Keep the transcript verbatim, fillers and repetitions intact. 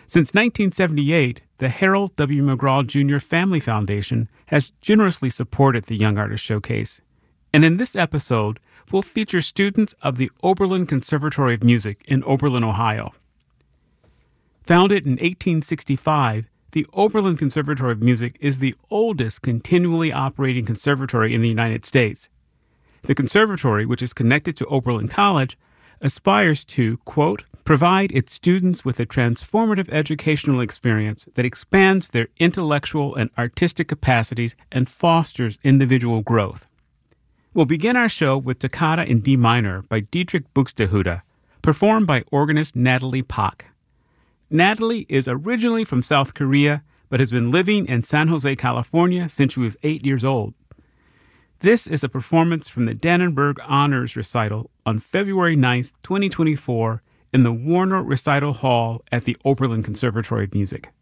Since nineteen seventy-eight, the Harold W. McGraw Junior Family Foundation has generously supported the Young Artist Showcase. And in this episode, we'll feature students of the Oberlin Conservatory of Music in Oberlin, Ohio. Founded in eighteen sixty-five, the Oberlin Conservatory of Music is the oldest continually operating conservatory in the United States. The conservatory, which is connected to Oberlin College, aspires to, quote, provide its students with a transformative educational experience that expands their intellectual and artistic capacities and fosters individual growth. We'll begin our show with Toccata in D minor by Dietrich Buxtehude, performed by organist Natalie Pak. Natalie is originally from South Korea, but has been living in San Jose, California since she was eight years old. This is a performance from the Dannenberg Honors Recital on February ninth, twenty twenty-four, in the Warner Recital Hall at the Oberlin Conservatory of Music.